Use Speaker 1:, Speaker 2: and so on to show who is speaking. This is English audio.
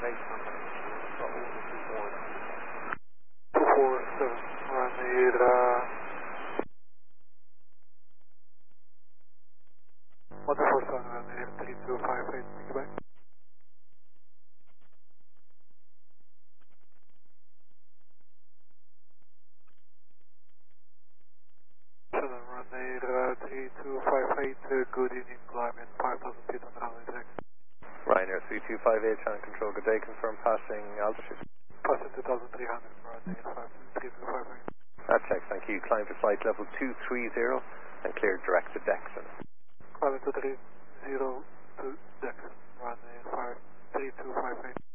Speaker 1: 247, runway 147, runway 3258, thank you, bye. Runway 3258, good evening, climate 5,000 feet on the runway track.
Speaker 2: Ryanair 3258, trying to control, good day, confirm passing altitude.
Speaker 1: Passing 2,300, runway 3258.
Speaker 2: That checks, thank you. Climb to flight level 230 and clear direct to Dexon.
Speaker 1: Climate 230 to Dexon, runway 3258.